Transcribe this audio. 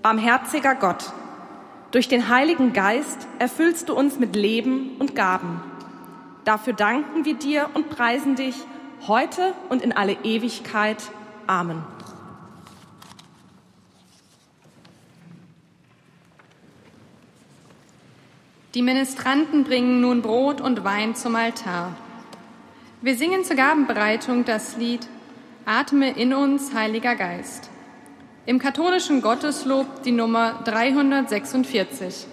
Barmherziger Gott, durch den Heiligen Geist erfüllst du uns mit Leben und Gaben. Dafür danken wir dir und preisen dich heute und in alle Ewigkeit. Amen. Die Ministranten bringen nun Brot und Wein zum Altar. Wir singen zur Gabenbereitung das Lied Atme in uns, Heiliger Geist. Im katholischen Gotteslob die Nummer 346.